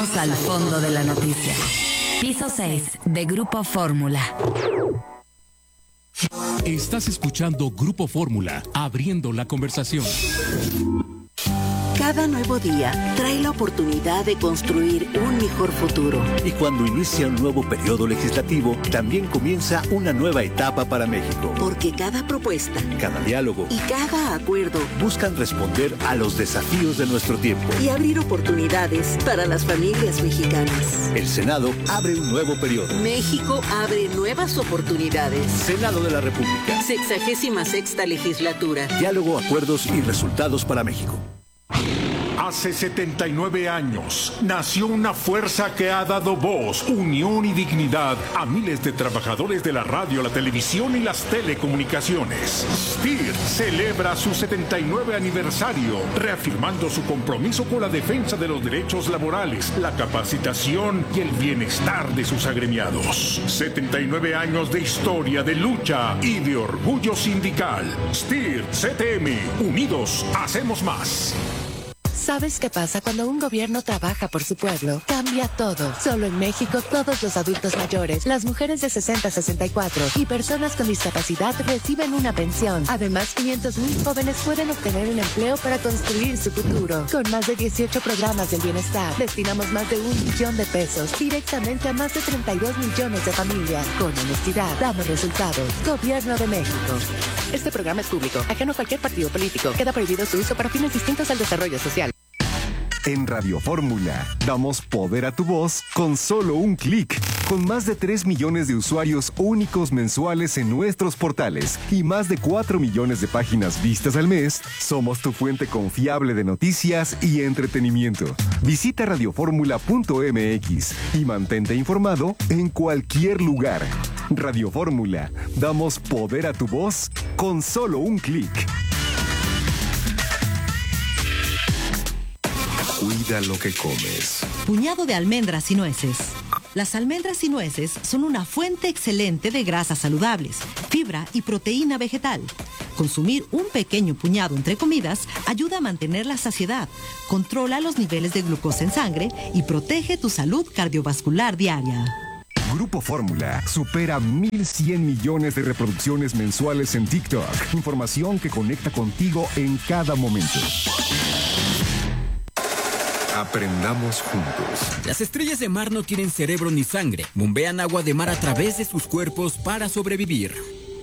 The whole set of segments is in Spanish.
Vamos al fondo de la noticia. Piso 6 de Grupo Fórmula. Estás escuchando Grupo Fórmula, abriendo la conversación. Cada nuevo día trae la oportunidad de construir un mejor futuro. Y cuando inicia un nuevo periodo legislativo, también comienza una nueva etapa para México. Porque cada propuesta, cada diálogo y cada acuerdo buscan responder a los desafíos de nuestro tiempo y abrir oportunidades para las familias mexicanas. El Senado abre un nuevo periodo. México abre nuevas oportunidades. Senado de la República. 66ª legislatura. Diálogo, acuerdos y resultados para México. Hace 79 años nació una fuerza que ha dado voz, unión y dignidad a miles de trabajadores de la radio, la televisión y las telecomunicaciones. STIR celebra su 79 aniversario, reafirmando su compromiso con la defensa de los derechos laborales, la capacitación y el bienestar de sus agremiados. 79 años de historia, de lucha y de orgullo sindical. STIR CTM, unidos hacemos más. ¿Sabes qué pasa cuando un gobierno trabaja por su pueblo? Cambia todo. Solo en México, todos los adultos mayores, las mujeres de 60 a 64 y personas con discapacidad reciben una pensión. Además, 500,000 jóvenes pueden obtener un empleo para construir su futuro. Con más de 18 programas del bienestar, destinamos más de 1 millón de pesos directamente a más de 32 millones de familias. Con honestidad, damos resultados. Gobierno de México. Este programa es público, ajeno a cualquier partido político. Queda prohibido su uso para fines distintos al desarrollo social. En Radio Fórmula, damos poder a tu voz con solo un clic. Con más de 3 millones de usuarios únicos mensuales en nuestros portales y más de 4 millones de páginas vistas al mes, somos tu fuente confiable de noticias y entretenimiento. Visita radioformula.mx y mantente informado en cualquier lugar. Radio Fórmula, damos poder a tu voz con solo un clic. Cuida lo que comes. Puñado de almendras y nueces. Las almendras y nueces son una fuente excelente de grasas saludables, fibra y proteína vegetal. Consumir un pequeño puñado entre comidas ayuda a mantener la saciedad, controla los niveles de glucosa en sangre y protege tu salud cardiovascular diaria. Grupo Fórmula supera 1,100 millones de reproducciones mensuales en TikTok. Información que conecta contigo en cada momento. Aprendamos juntos. Las estrellas de mar no tienen cerebro ni sangre. Bombean agua de mar a través de sus cuerpos para sobrevivir.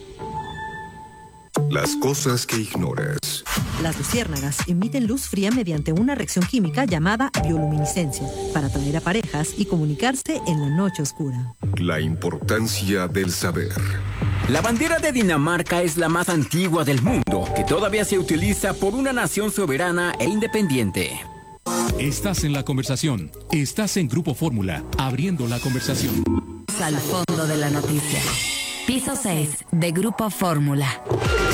Las cosas que ignoras. Las luciérnagas emiten luz fría mediante una reacción química llamada bioluminiscencia para atraer a parejas y comunicarse en la noche oscura. La importancia del saber. La bandera de Dinamarca es la más antigua del mundo, que todavía se utiliza por una nación soberana e independiente. Estás en la conversación. Estás en Grupo Fórmula, abriendo la conversación. Al fondo de la noticia. Piso 6 de Grupo Fórmula.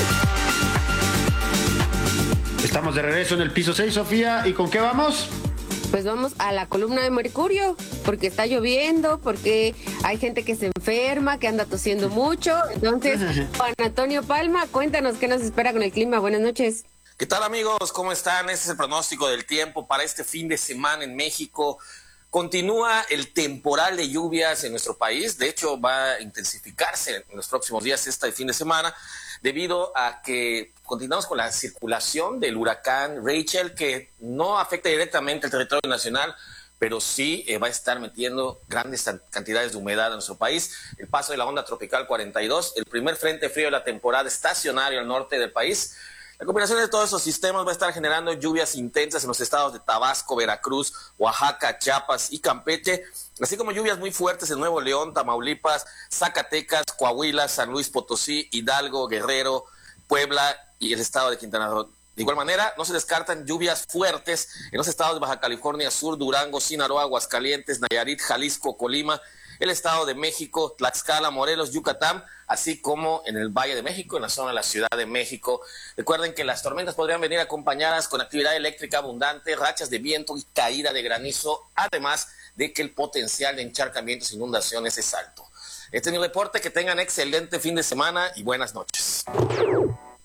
Estamos de regreso en el piso 6, Sofía. ¿Y con qué vamos? Pues vamos a la columna de Mercurio, porque está lloviendo, porque hay gente que se enferma, que anda tosiendo mucho. Entonces, Juan Antonio Palma, cuéntanos qué nos espera con el clima. Buenas noches. ¿Qué tal, amigos? ¿Cómo están? Este es el pronóstico del tiempo para este fin de semana en México. Continúa el temporal de lluvias en nuestro país. De hecho, va a intensificarse en los próximos días este fin de semana debido a que continuamos con la circulación del huracán Rachel, que no afecta directamente al territorio nacional, pero sí va a estar metiendo grandes cantidades de humedad en nuestro país. El paso de la onda tropical 42, el primer frente frío de la temporada estacionario al norte del país. La combinación de todos esos sistemas va a estar generando lluvias intensas en los estados de Tabasco, Veracruz, Oaxaca, Chiapas y Campeche, así como lluvias muy fuertes en Nuevo León, Tamaulipas, Zacatecas, Coahuila, San Luis Potosí, Hidalgo, Guerrero, Puebla y el estado de Quintana Roo. De igual manera, no se descartan lluvias fuertes en los estados de Baja California Sur, Durango, Sinaloa, Aguascalientes, Nayarit, Jalisco, Colima, el Estado de México, Tlaxcala, Morelos, Yucatán, así como en el Valle de México, en la zona de la Ciudad de México. Recuerden que las tormentas podrían venir acompañadas con actividad eléctrica abundante, rachas de viento y caída de granizo, además de que el potencial de encharcamientos e inundaciones es alto. Este es mi reporte, que tengan excelente fin de semana y buenas noches.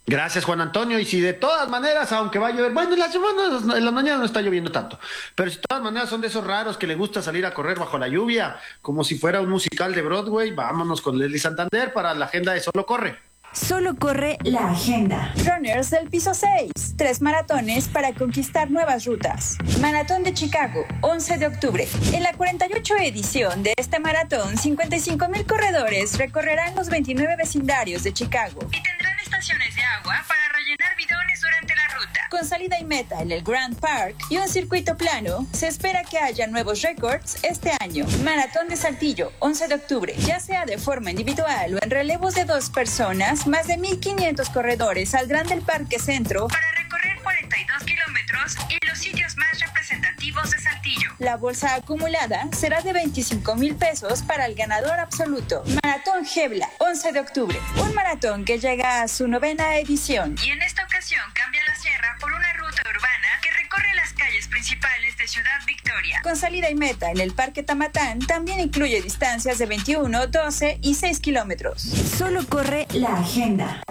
Gracias, Juan Antonio. Y si de todas maneras, aunque va a llover, bueno, en la mañana no está lloviendo tanto, pero si de todas maneras son de esos raros que le gusta salir a correr bajo la lluvia, como si fuera un musical de Broadway, vámonos con Leslie Santander para la agenda de Solo Corre. Solo corre la agenda. Runners del piso 6. 3 maratones para conquistar nuevas rutas. Maratón de Chicago, 11 de octubre. En la 48 edición de este maratón, 55,000 corredores recorrerán los 29 vecindarios de Chicago y tendrán estaciones de agua para rellenar bidones durante la ruta. Con salida y meta en el Grand Park y un circuito plano, se espera que haya nuevos récords este año. Maratón de Saltillo, 11 de octubre. Ya sea de forma individual o en relevos de 2 personas, más de 1,500 corredores saldrán del Parque Centro para recorrer 42 kilómetros en los sitios más representativos de Saltillo. La bolsa acumulada será de 25,000 pesos para el ganador absoluto. Maratón Gebla, 11 de octubre. Un maratón que llega a su 9ª edición. Y en esta ocasión cambia la sierra por una ruta urbana que recorre las calles principales de Ciudad Victoria. Con salida y meta en el Parque Tamatán, también incluye distancias de 21, 12 y 6 kilómetros. Solo corre la agenda.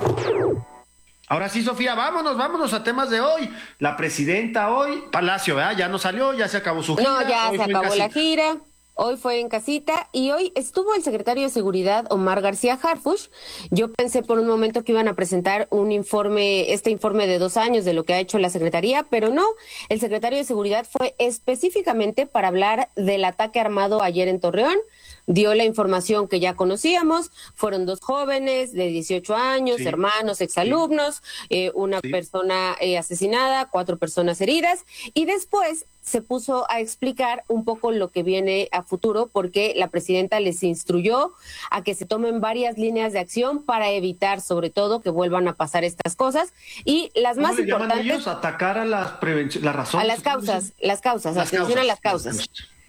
Ahora sí, Sofía, vámonos a temas de hoy. La presidenta hoy, Palacio, ¿verdad? Ya no salió, ya se acabó su gira. No, ya se acabó la gira. Hoy fue en casita y hoy estuvo el secretario de Seguridad, Omar García Harfuch. Yo pensé por un momento que iban a presentar un informe, informe de 2 años de lo que ha hecho la Secretaría, pero no. El secretario de Seguridad fue específicamente para hablar del ataque armado ayer en Torreón. Dio la información que ya conocíamos, fueron 2 jóvenes de 18 años, sí, hermanos, exalumnos, una persona asesinada, 4 personas heridas, y después se puso a explicar un poco lo que viene a futuro, porque la presidenta les instruyó a que se tomen varias líneas de acción para evitar, sobre todo, que vuelvan a pasar estas cosas, y las más importantes... ¿Cómo le llaman ellos? Atacar a las razones. A las causas, atención a las causas.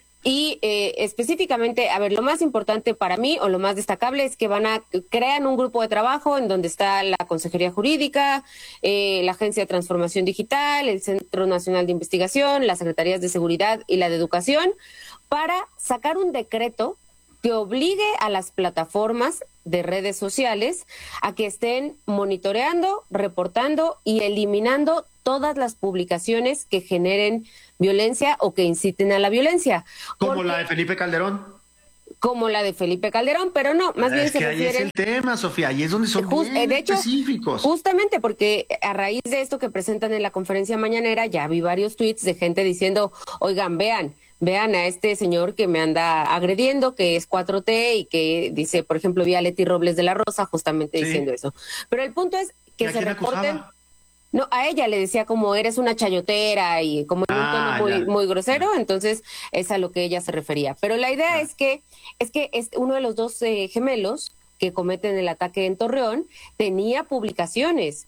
Y específicamente, a ver, lo más importante para mí o lo más destacable es que crean un grupo de trabajo en donde está la Consejería Jurídica, la Agencia de Transformación Digital, el Centro Nacional de Investigación, las Secretarías de Seguridad y la de Educación, para sacar un decreto que obligue a las plataformas de redes sociales a que estén monitoreando, reportando y eliminando todas las publicaciones que generen violencia o que inciten a la violencia. Como la de Felipe Calderón. Como la de Felipe Calderón, pero no, más bien se refieren... Ahí es el tema, Sofía, ahí es donde son bien de hecho, específicos. Justamente porque a raíz de esto que presentan en la conferencia mañanera, ya vi varios tweets de gente diciendo, oigan, vean a este señor que me anda agrediendo, que es 4T y que dice, por ejemplo, vi a Leti Robles de la Rosa justamente diciendo eso. Pero el punto es que se reporten... No, a ella le decía como eres una chayotera y como en un tono muy grosero, entonces es a lo que ella se refería. Pero la idea es que es uno de los 2 gemelos que cometen el ataque en Torreón tenía publicaciones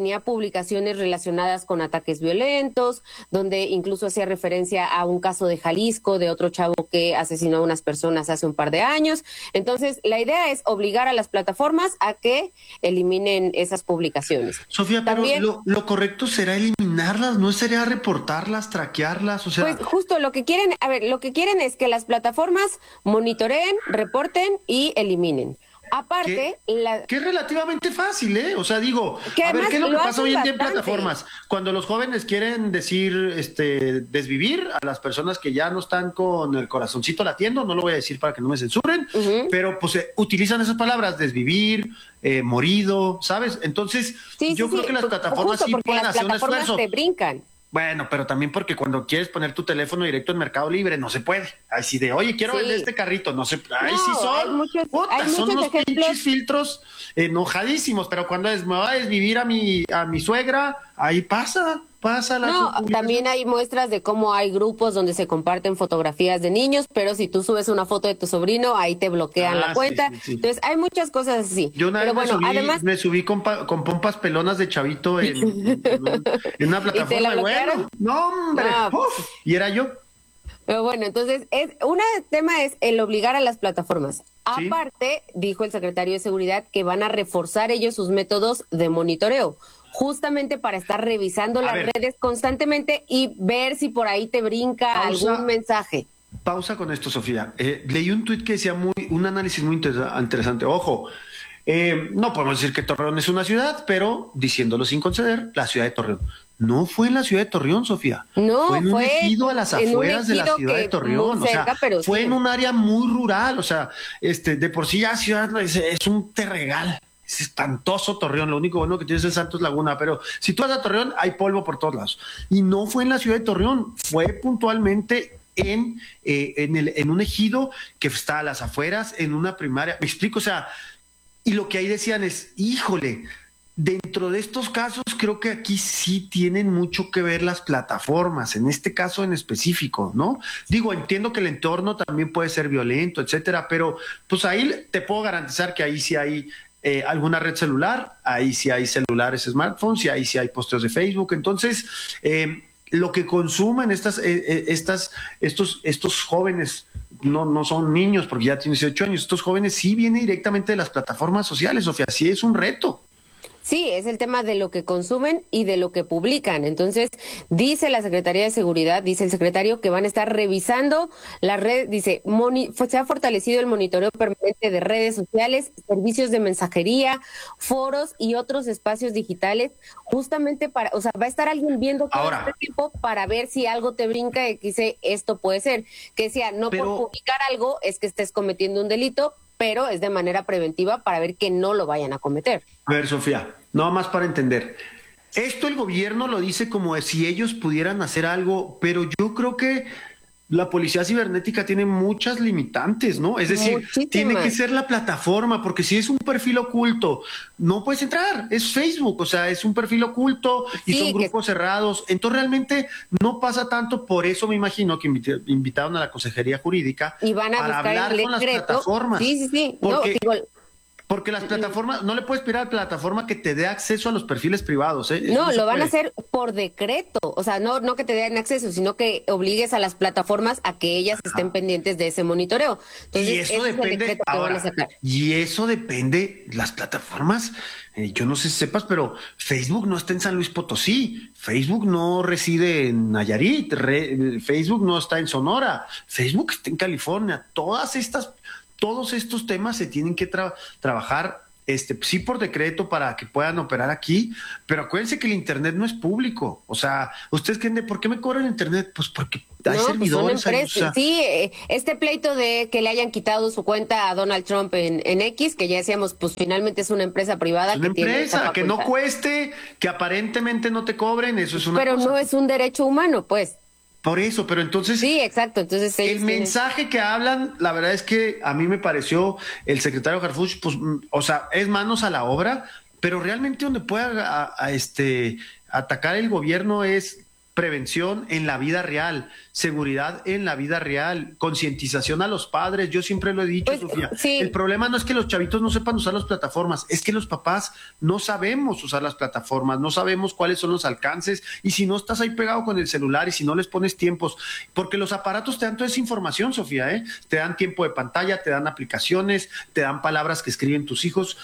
relacionadas con ataques violentos, donde incluso hacía referencia a un caso de Jalisco, de otro chavo que asesinó a unas personas hace un par de años. Entonces, la idea es obligar a las plataformas a que eliminen esas publicaciones. Sofía, también, pero lo correcto será eliminarlas, ¿no sería reportarlas, traquearlas? O sea... Pues justo lo que quieren es que las plataformas monitoreen, reporten y eliminen. Aparte, que es relativamente fácil, ¿eh? O sea, digo, a ver, ¿qué es lo que pasa hoy en día en plataformas? Cuando los jóvenes quieren decir, desvivir a las personas que ya no están con el corazoncito latiendo, no lo voy a decir para que no me censuren, pero pues utilizan esas palabras, desvivir, morido, ¿sabes? Entonces, yo creo que las plataformas sí pueden hacer un esfuerzo. Las plataformas te brincan. Bueno, pero también porque cuando quieres poner tu teléfono directo en Mercado Libre, no se puede. Ahí sí de, oye, quiero vender este carrito, no se puede. Ahí sí son, son unos pinches filtros enojadísimos, pero cuando me va a desvivir a mi suegra, ahí pasa la... No, también hay muestras de cómo hay grupos donde se comparten fotografías de niños, pero si tú subes una foto de tu sobrino, ahí te bloquean la cuenta. Sí. Entonces, hay muchas cosas así. Yo una vez me subí con pompas pelonas de chavito en una plataforma de bueno. No, hombre. Y era yo. Pero bueno, entonces, tema es el obligar a las plataformas. ¿Sí? Aparte, dijo el secretario de Seguridad que van a reforzar ellos sus métodos de monitoreo, justamente para estar revisando las redes constantemente y ver si por ahí te brinca algún mensaje. Pausa con esto, Sofía. Leí un tuit que decía un análisis muy interesante. Ojo, No podemos decir que Torreón es una ciudad, pero diciéndolo sin conceder, la ciudad de Torreón. No fue en la ciudad de Torreón, Sofía. No, fue en un ejido a las afueras de la ciudad de Torreón. Cerca, o sea, fue en un área muy rural. O sea, de por sí ya ciudad es un terregal. Es espantoso Torreón. Lo único bueno que tiene es el Santos Laguna. Pero si tú vas a Torreón, hay polvo por todos lados. Y no fue en la ciudad de Torreón. Fue puntualmente en un ejido que está a las afueras, en una primaria. Me explico, o sea, y lo que ahí decían es, híjole, dentro de estos casos creo que aquí sí tienen mucho que ver las plataformas, en este caso en específico, ¿no? Digo, entiendo que el entorno también puede ser violento, etcétera, pero pues ahí te puedo garantizar que ahí sí hay alguna red celular, ahí sí hay celulares, smartphones, y ahí sí hay posteos de Facebook. Entonces, lo que consumen estos jóvenes, no son niños porque ya tienen 18 años, estos jóvenes sí vienen directamente de las plataformas sociales, Sofía, sí es un reto. Sí, es el tema de lo que consumen y de lo que publican. Entonces, dice la Secretaría de Seguridad, dice el secretario, que van a estar revisando la red. Dice, se ha fortalecido el monitoreo permanente de redes sociales, servicios de mensajería, foros y otros espacios digitales, justamente para, o sea, va a estar alguien viendo todo este tiempo para ver si algo te brinca y que dice, esto puede ser. Que decía, no por publicar algo es que estés cometiendo un delito, pero es de manera preventiva para ver que no lo vayan a cometer. A ver, Sofía, nada más para entender. Esto el gobierno lo dice como si ellos pudieran hacer algo, pero yo creo que la policía cibernética tiene muchas limitantes, ¿no? Es decir, tiene que ser la plataforma, porque si es un perfil oculto, no puedes entrar, es Facebook, o sea, es un perfil oculto y son grupos cerrados, entonces realmente no pasa tanto, por eso me imagino que invitaron a la Consejería Jurídica y van a para buscar hablar el con las plataformas. Sí. Porque las plataformas, no le puedes pedir a la plataforma que te dé acceso a los perfiles privados, ¿eh? No, lo van a hacer por decreto, o sea, no que te den acceso, sino que obligues a las plataformas a que ellas estén pendientes de ese monitoreo. Entonces, y eso depende, y eso depende, las plataformas, yo no sé si sepas, pero Facebook no está en San Luis Potosí, Facebook no reside en Nayarit, Facebook no está en Sonora, Facebook está en California, todos estos temas se tienen que trabajar, sí por decreto para que puedan operar aquí, pero acuérdense que el internet no es público. O sea, ¿ustedes creen por qué me cobran el internet? Pues porque hay servidores. Sí, este pleito de que le hayan quitado su cuenta a Donald Trump en X, que ya decíamos, pues finalmente es una empresa privada. Es una empresa que no cueste, que aparentemente no te cobren, eso es una cosa. Pero no es un derecho humano, pues. Por eso, pero entonces... Sí, exacto. Entonces el mensaje que hablan, la verdad es que a mí me pareció el secretario Harfuch, pues, o sea, es manos a la obra, pero realmente donde pueda atacar el gobierno es prevención en la vida real, seguridad en la vida real, concientización a los padres. Yo siempre lo he dicho, Sofía, el problema no es que los chavitos no sepan usar las plataformas, es que los papás no sabemos usar las plataformas, no sabemos cuáles son los alcances, y si no estás ahí pegado con el celular y si no les pones tiempos, porque los aparatos te dan toda esa información, Sofía, te dan tiempo de pantalla, te dan aplicaciones, te dan palabras que escriben tus hijos,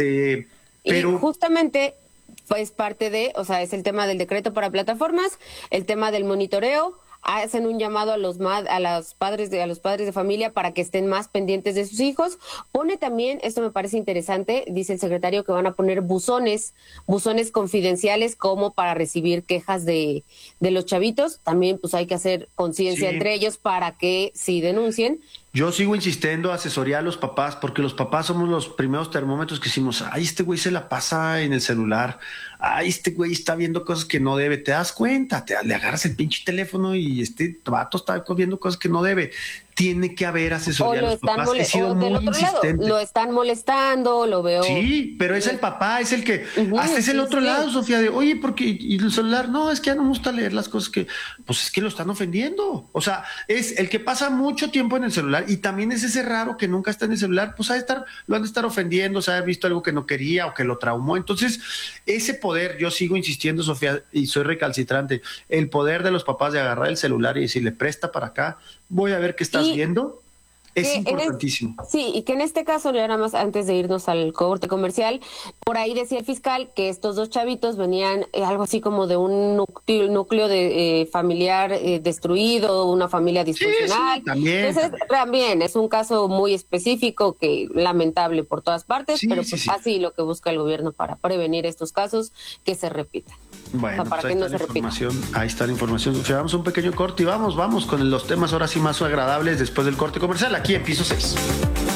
pero... Y justamente... pues parte de, o sea, es el tema del decreto para plataformas, el tema del monitoreo, hacen un llamado a los padres de familia para que estén más pendientes de sus hijos. Pone también, esto me parece interesante, dice el secretario que van a poner buzones confidenciales como para recibir quejas de los chavitos. También pues hay que hacer conciencia entre ellos para que sí denuncien. Yo sigo insistiendo, asesoría a los papás, porque los papás somos los primeros termómetros que decimos, ay, este güey se la pasa en el celular, ay, este güey está viendo cosas que no debe, te das cuenta, le agarras el pinche teléfono y este vato está viendo cosas que no debe. Tiene que haber asesoría a los papás. He sido muy insistente. Lo están molestando, lo veo. Sí, pero es el papá, es el que... hasta es el otro lado, Sofía, de, oye, ¿por qué? ¿Y el celular? No, es que ya no me gusta leer las cosas que... Pues es que lo están ofendiendo. O sea, es el que pasa mucho tiempo en el celular y también es ese raro que nunca está en el celular, pues lo han de estar ofendiendo, se ha visto algo que no quería o que lo traumó. Entonces, ese poder, yo sigo insistiendo, Sofía, y soy recalcitrante, el poder de los papás de agarrar el celular y decirle, presta para acá, voy a ver qué estás viendo. Es importantísimo. Sí, y que en este caso, nada más antes de irnos al corte comercial, por ahí decía el fiscal que estos dos chavitos venían algo así como de un núcleo de familiar destruido, una familia disfuncional. Sí, también. Entonces, también es un caso muy específico que lamentable por todas partes, pero pues así lo que busca el gobierno para prevenir estos casos que se repitan. Bueno, para pues que no se repita. Ahí está la información. Llevamos un pequeño corte y vamos con los temas ahora sí más agradables después del corte comercial aquí en Piso 6.